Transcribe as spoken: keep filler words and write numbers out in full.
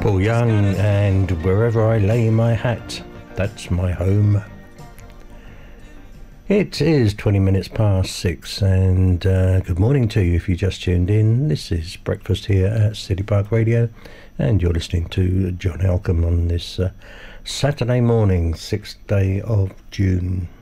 Paul Young, and wherever I lay my hat, that's my home. It is twenty minutes past six, and uh, good morning to you if you just tuned in. This is breakfast here at City Park Radio, and you're listening to John Halcombe on this uh, Saturday morning, sixth day of June.